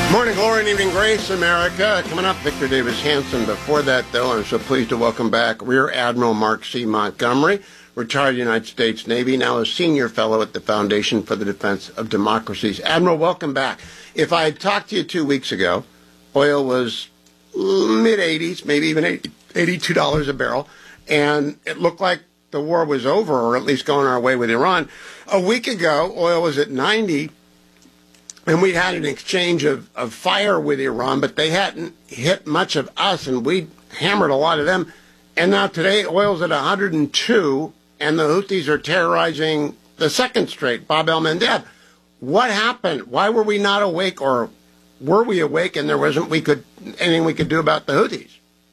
Morning glory and evening grace, America. Coming up, Victor Davis Hanson. Before that, though, I'm so pleased to welcome back Rear Admiral Mark C. Montgomery, retired United States Navy, now a senior fellow at the Foundation for the Defense of Democracies. Admiral, welcome back. If I had talked to you 2 weeks ago, oil was mid-80s, maybe even $82 a barrel, and it looked like the war was over, or at least going our way with Iran. A week ago, oil was at 90, and we had an exchange of fire with Iran, but they hadn't hit much of us, and we hammered a lot of them. And now today, oil's at 102, and the Houthis are terrorizing the second strait, Bab el-Mandeb. What happened? Why were we not awake, or were we awake and there wasn't anything we could do about the Houthis?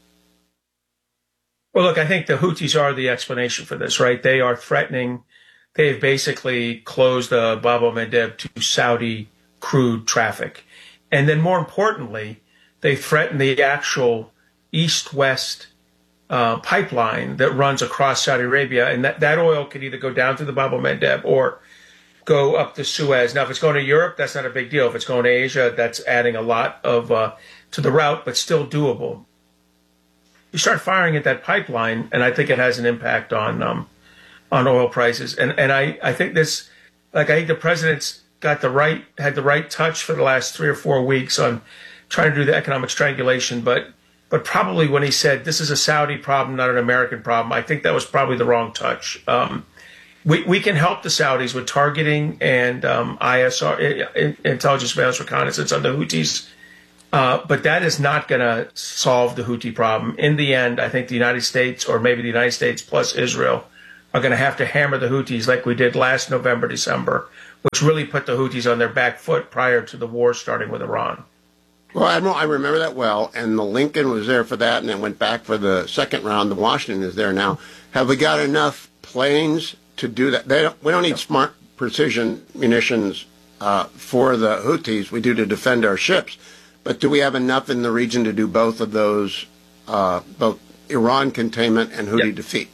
Well, look, I think the Houthis are the explanation for this, right? They are threatening. They've basically closed the Bab el-Mandeb to Saudi crude traffic. And then more importantly, they threaten the actual east-west pipeline that runs across Saudi Arabia. And that oil could either go down through the Bab el-Mandeb or go up the Suez. Now, if it's going to Europe, that's not a big deal. If it's going to Asia, that's adding a lot of to the route, but still doable. You start firing at that pipeline, and I think it has an impact on oil prices. And I think this, I think the president's had the right touch for the last 3 or 4 weeks on trying to do the economic strangulation, but probably when he said this is a Saudi problem, not an American problem, I think that was probably the wrong touch. We can help the Saudis with targeting and ISR, intelligence surveillance reconnaissance on the Houthis, but that is not going to solve the Houthi problem. In the end, I think the United States, or maybe the United States plus Israel, are going to have to hammer the Houthis like we did last November, December, which really put the Houthis on their back foot prior to the war starting with Iran. Well, Admiral, I remember that well, and the Lincoln was there for that, and it went back for the second round. The Washington is there now. Have we got enough planes to do that? We don't need smart precision munitions for the Houthis. We do to defend our ships. But do we have enough in the region to do both of those, both Iran containment and Houthi defeat?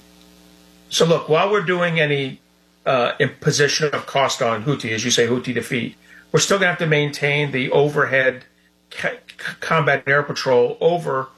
So look, while we're doing any imposition of cost on Houthi, as you say, Houthi defeat, we're still going to have to maintain the overhead combat air patrol over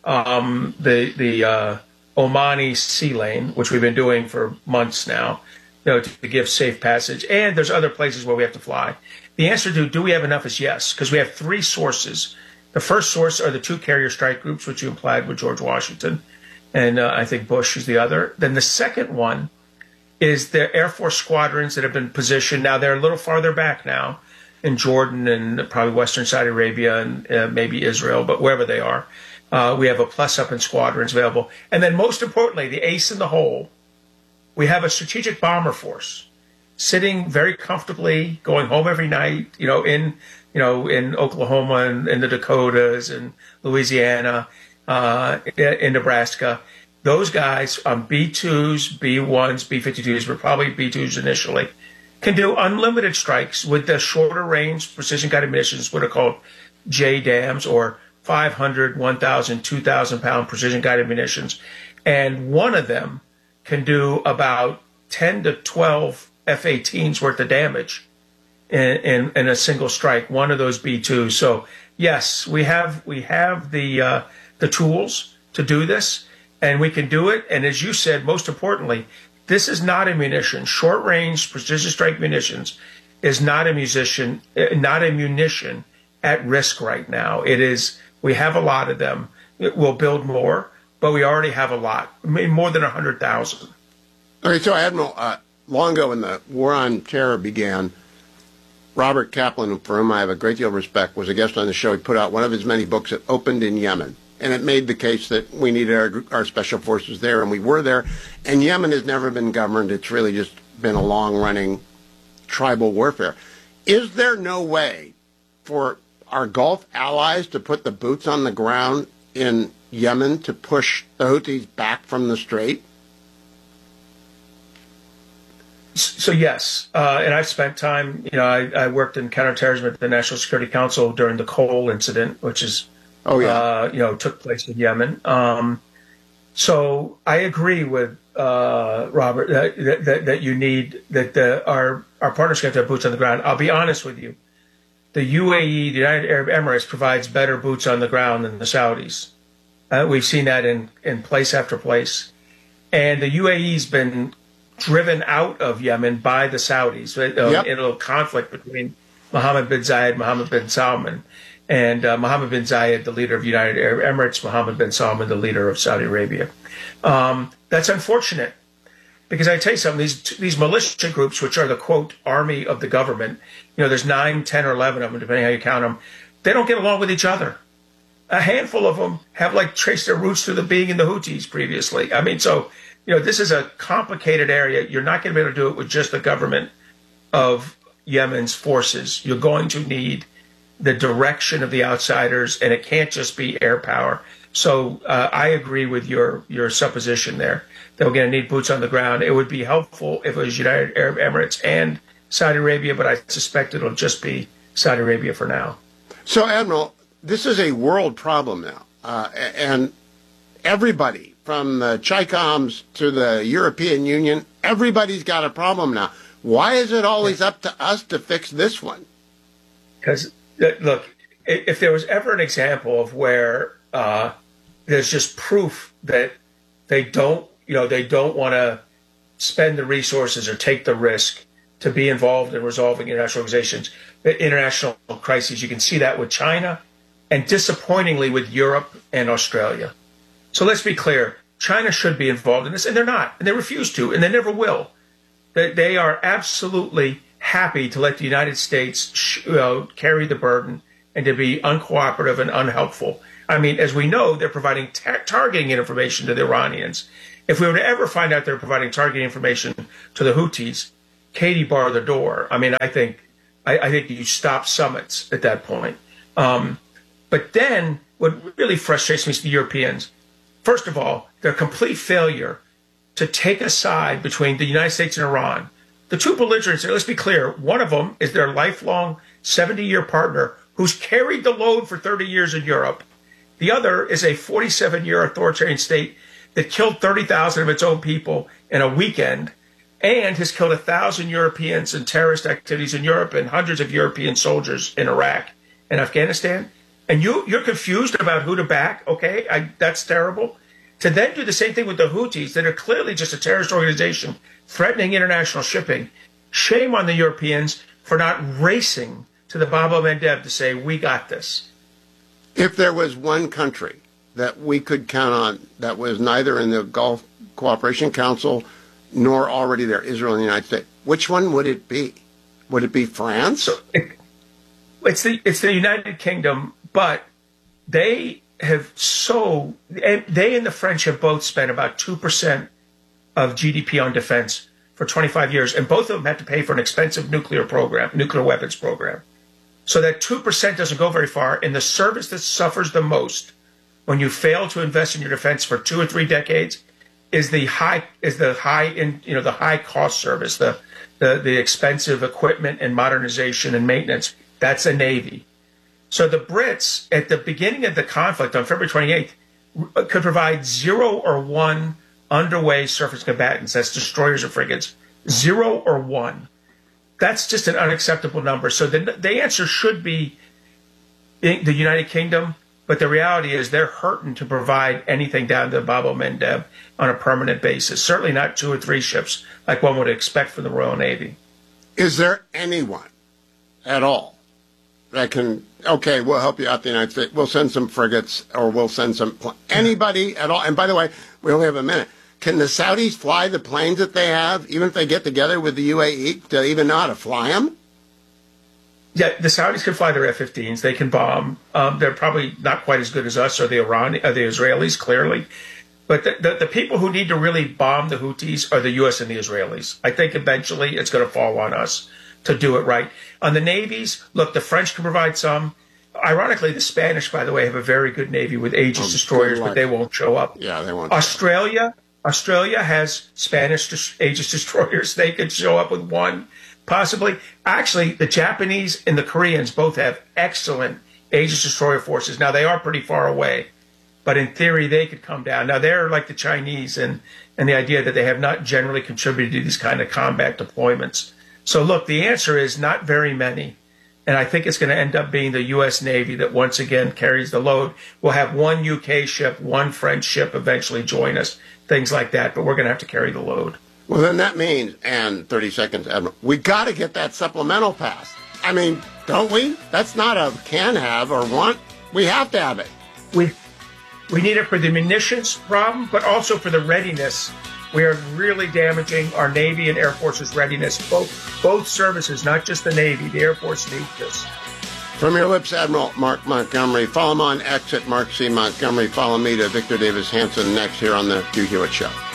the Omani sea lane, which we've been doing for months now, to give safe passage. And there's other places where we have to fly. The answer to do we have enough is yes, because we have 3 sources. The first source are the 2 carrier strike groups, which you implied with George Washington, and I think Bush is the other. Then the second one is the Air Force squadrons that have been positioned. Now, they're a little farther back now in Jordan and probably Western Saudi Arabia and maybe Israel, but wherever they are. We have a plus-up in squadrons available. And then most importantly, the ace in the hole, we have a strategic bomber force sitting very comfortably, going home every night, in Oklahoma and in the Dakotas and Louisiana, in Nebraska. Those guys on B-2s, B-1s, B-52s, but probably B-2s initially, can do unlimited strikes with the shorter range precision-guided munitions, what are called JDAMs, or 500, 1,000, 2,000-pound precision-guided munitions. And one of them can do about 10 to 12 F-18s worth of damage in a single strike, one of those B-2s. So, yes, we have the tools to do this, and we can do it. And as you said, most importantly, this is not a munition. Short-range precision strike munitions is not a munition at risk right now. It is. We have a lot of them. We'll build more, but we already have a lot, more than 100,000. Okay, so Admiral, long ago when the war on terror began, Robert Kaplan, for whom I have a great deal of respect, was a guest on the show. He put out one of his many books that opened in Yemen. And it made the case that we needed our special forces there, and we were there. And Yemen has never been governed. It's really just been a long-running tribal warfare. Is there no way for our Gulf allies to put the boots on the ground in Yemen to push the Houthis back from the strait? So yes, and I've spent time, I worked in counterterrorism at the National Security Council during the Cole incident, which is, took place in Yemen. So I agree with Robert that you need, that our partners have to have boots on the ground. I'll be honest with you. the UAE, the United Arab Emirates, provides better boots on the ground than the Saudis. We've seen that in place after place. And the UAE's been driven out of Yemen by the Saudis in a conflict between Mohammed bin Zayed, Mohammed bin Salman, and Mohammed bin Zayed, the leader of United Arab Emirates, Mohammed bin Salman, the leader of Saudi Arabia. That's unfortunate because I tell you something, these militia groups, which are the, quote, army of the government, there's 9, 10, or 11 of them, depending how you count them, they don't get along with each other. A handful of them have traced their roots to being in the Houthis previously. I mean, so, this is a complicated area. You're not going to be able to do it with just the government of Yemen's forces. You're going to need the direction of the outsiders, and it can't just be air power. So I agree with your supposition there that we're going to need boots on the ground. It would be helpful if it was United Arab Emirates and Saudi Arabia, but I suspect it'll just be Saudi Arabia for now. So, Admiral, this is a world problem now, and everybody from the Chicoms to the European Union, everybody's got a problem now. Why is it always up to us to fix this one? Because, look, if there was ever an example of where there's just proof that they don't want to spend the resources or take the risk to be involved in resolving international crises, you can see that with China and disappointingly with Europe and Australia. So let's be clear. China should be involved in this, and they're not, and they refuse to, and they never will. They are absolutely happy to let the United States carry the burden and to be uncooperative and unhelpful. I mean, as we know, they're providing targeting information to the Iranians. If we were to ever find out they're providing targeting information to the Houthis, Katie bar the door. I mean, I think you stop summits at that point. But then what really frustrates me is the Europeans. First of all, their complete failure to take a side between the United States and Iran. The two belligerents, let's be clear, one of them is their lifelong 70-year partner who's carried the load for 30 years in Europe. The other is a 47-year authoritarian state that killed 30,000 of its own people in a weekend and has killed 1,000 Europeans in terrorist activities in Europe and hundreds of European soldiers in Iraq and Afghanistan. And you're confused about who to back. Okay, that's terrible. To then do the same thing with the Houthis that are clearly just a terrorist organization threatening international shipping. Shame on the Europeans for not racing to the Bab el-Mandeb to say, we got this. If there was one country that we could count on that was neither in the Gulf Cooperation Council nor already there, Israel and the United States, which one would it be? Would it be France? So it's the United Kingdom, but they and the French have both spent about 2% of GDP on defense for 25 years, and both of them have to pay for an expensive nuclear weapons program. So that 2% doesn't go very far, and the service that suffers the most when you fail to invest in your defense for 2 or 3 decades is the high cost service, the expensive equipment and modernization and maintenance. That's a Navy. So the Brits, at the beginning of the conflict on February 28th, could provide 0 or 1 underway surface combatants. That's destroyers or frigates. 0 or 1. That's just an unacceptable number. So the answer should be the United Kingdom, but the reality is they're hurting to provide anything down to Bab el-Mandeb on a permanent basis. Certainly not 2 or 3 ships like one would expect from the Royal Navy. Is there anyone at all that can, okay, we'll help you out, the United States, we'll send some frigates or we'll send some, anybody at all? And by the way, we only have a minute. Can the Saudis fly the planes that they have, even if they get together with the UAE, to even know how to fly them? Yeah, the Saudis can fly their F-15s. They can bomb. They're probably not quite as good as us or the Israelis, clearly. But the people who need to really bomb the Houthis are the U.S. and the Israelis. I think eventually it's going to fall on us to do it right. On the navies, look, the French can provide some. Ironically, the Spanish, by the way, have a very good navy with Aegis destroyers, but they won't show up. Yeah, they won't. Australia has Spanish Aegis destroyers. They could show up with one, possibly. Actually, the Japanese and the Koreans both have excellent Aegis destroyer forces. Now, they are pretty far away, but in theory, they could come down. Now, they're like the Chinese and the idea that they have not generally contributed to these kind of combat deployments. So, look, the answer is not very many. And I think it's going to end up being the U.S. Navy that once again carries the load. We'll have one UK ship, one French ship eventually join us, things like that. But we're going to have to carry the load. Well, then that means, and 30 seconds, Admiral, we got to get that supplemental passed. I mean, don't we? That's not a can have or want. We have to have it. We need it for the munitions problem, but also for the readiness. We are really damaging our Navy and Air Force's readiness. Both services, not just the Navy. The Air Force needs this. From your lips, Admiral Mark Montgomery. Follow him on X at Mark C. Montgomery. Follow me to Victor Davis Hanson next here on the Hugh Hewitt Show.